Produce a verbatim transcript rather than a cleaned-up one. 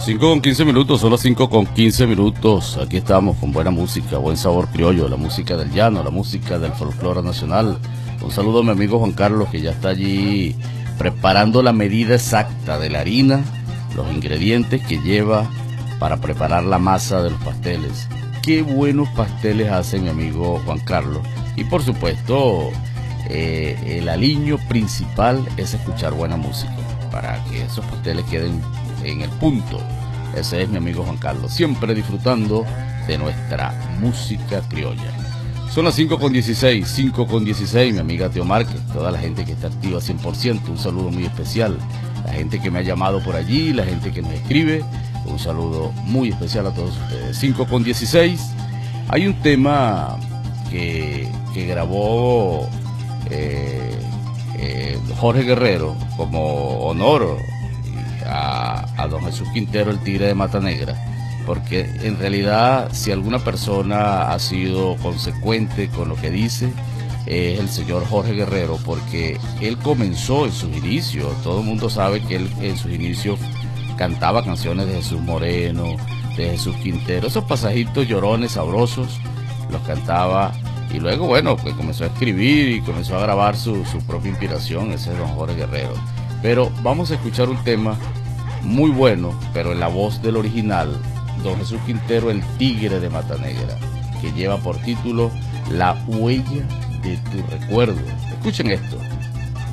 cinco con quince minutos, son las cinco con quince minutos. Aquí estamos con buena música, buen sabor criollo, la música del llano, la música del folclore nacional. Un saludo a mi amigo Juan Carlos, que ya está allí preparando la medida exacta de la harina, los ingredientes que lleva para preparar la masa de los pasteles. Qué buenos pasteles hace mi amigo Juan Carlos. Y por supuesto, eh, el aliño principal es escuchar buena música para que esos pasteles queden en el punto. Ese es mi amigo Juan Carlos, siempre disfrutando de nuestra música criolla. Son las cinco con dieciséis, cinco con dieciséis, mi amiga Teo Márquez, toda la gente que está activa cien por ciento, un saludo muy especial. La gente que me ha llamado por allí, la gente que nos escribe, un saludo muy especial a todos ustedes. cinco con dieciséis, hay un tema que, que grabó eh, eh, Jorge Guerrero como honor a, a don Jesús Quintero, el Tigre de Mata Negra, porque en realidad si alguna persona ha sido consecuente con lo que dice es el señor Jorge Guerrero, porque él comenzó en sus inicios, todo el mundo sabe que él en sus inicios cantaba canciones de Jesús Moreno, de Jesús Quintero, esos pasajitos llorones sabrosos los cantaba, y luego bueno, pues comenzó a escribir y comenzó a grabar su, su propia inspiración, ese es don Jorge Guerrero. Pero vamos a escuchar un tema muy bueno, pero en la voz del original, don Jesús Quintero, el Tigre de Mata Negra, que lleva por título La Huella de tu Recuerdo. Escuchen esto.